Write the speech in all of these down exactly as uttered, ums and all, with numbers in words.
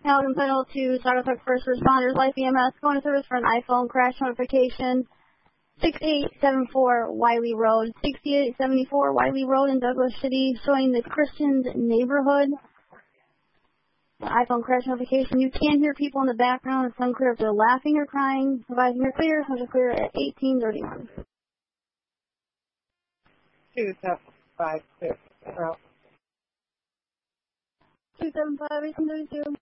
Halligan Title two, Saugatuck First Responders, Life E M S, going to service for an iPhone crash notification. six eight seven four Wiley Road, sixty-eight seventy-four Wiley Road in Douglas City, showing the Christians neighborhood. The iPhone crash notification. You can hear people in the background. It's unclear if they're laughing or crying. Advising you're clear. Central clear at eighteen thirty-one. two seven five six. two seven five, eighteen thirty-two.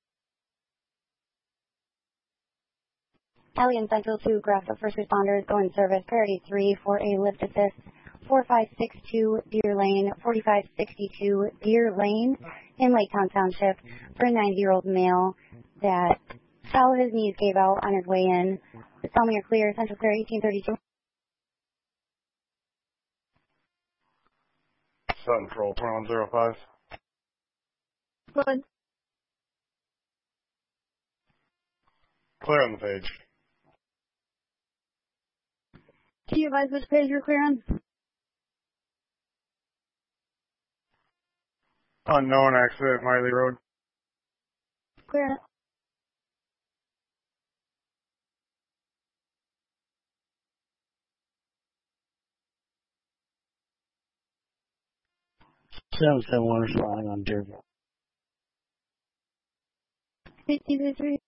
Alien Central two, Graphic First Responders, going service, priority three for a lift assist, four five six two Deer Lane, forty-five sixty-two Deer Lane in Lake Town Township for a ninety-year-old male that fell, his knees gave out on his way in. Tell me you're clear, Central clear, eighteen thirty-two. Central, twenty-one oh five. Good. Clear on the page. Can you advise which page you're clear on? Unknown accident, Miley Road. Clear. seven seven one responding on Deerville. eighteen thirty-three.